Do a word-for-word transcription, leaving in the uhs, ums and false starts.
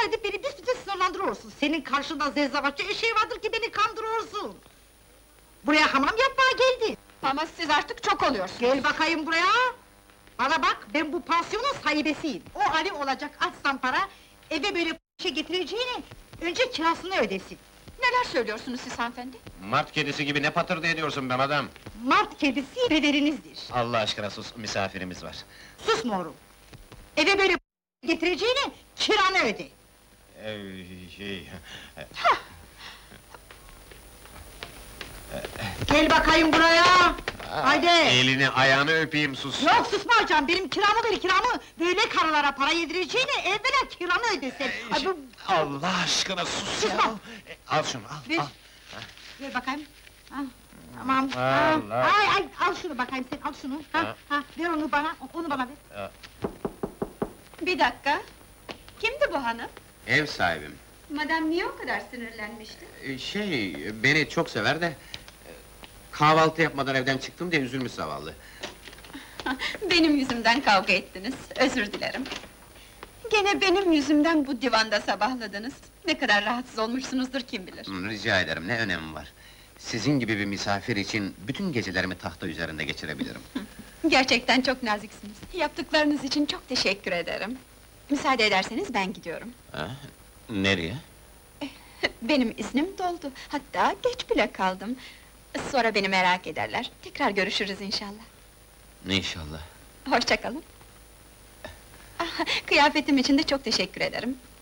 ısrar edip beni bir süre sınırlandırıyorsun. Senin karşında zezzavatçı eşeği vardır ki beni kandırıyorsun. Buraya hamam yapmaya geldi. Ama siz artık çok oluyorsunuz. Gel bakayım buraya! Bana bak, ben bu pansiyonun sahibesiyim. O Ali olacak aslan para, eve böyle şey getireceğine, önce kirasını ödesin. Neler söylüyorsunuz siz hanımefendi? Mart kedisi gibi ne patırdı ediyorsun be madam? Mart kedisi pederinizdir. Allah aşkına sus, misafirimiz var. Sus morum! Eve böyle getireceğine, kiranı öde! Ee, şey... Gel bakayım buraya! Haydi! Elini ayağını öpeyim, sus! Yok susmayacağım, benim kiramı ver kiramı! Böyle karılara para yedireceğine, evvela kiranı ödesin! Ay, bu... Allah aşkına sus ya! Susma! Al şunu, al, Ver. al! Ver bakayım! Ha, tamam, ha, Allah! ay ay, al şunu bakayım sen, al şunu! Ha, Ha. ha, ver onu bana, onu bana ver! Bir dakika! Kimdi bu hanım? Ev sahibim. Madam niye o kadar sinirlenmişti? Ee, Şey, beni çok sever de... e, ...kahvaltı yapmadan evden çıktım diye üzülmüş zavallı. Benim yüzümden kavga ettiniz, özür dilerim. Gene benim yüzümden bu divanda sabahladınız. Ne kadar rahatsız olmuşsunuzdur kim bilir. Hı, Rica ederim, ne önemi var? Sizin gibi bir misafir için bütün gecelerimi tahta üzerinde geçirebilirim. Gerçekten çok naziksiniz. Yaptıklarınız için çok teşekkür ederim. Müsaade ederseniz ben gidiyorum. Ha? Nereye? Benim iznim doldu, hatta geç bile kaldım. Sonra beni merak ederler, tekrar görüşürüz inşallah. İnşallah. Hoşça kalın. Ah, kıyafetim için de çok teşekkür ederim.